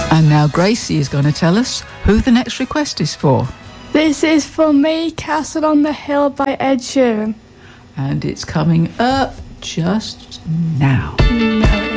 And now Gracie is going to tell us who the next request is for. This is for me, Castle on the Hill by Ed Sheeran. And it's coming up just now.